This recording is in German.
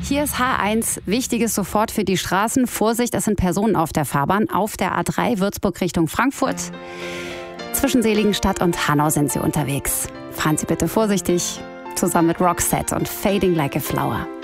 Hier ist H1. Wichtiges sofort für die Straßen. Vorsicht, es sind Personen auf der Fahrbahn. Auf der A3 Würzburg Richtung Frankfurt. Zwischen Seligenstadt und Hanau sind sie unterwegs. Fahren Sie bitte vorsichtig. Zusammen mit Roxette und Fading Like a Flower.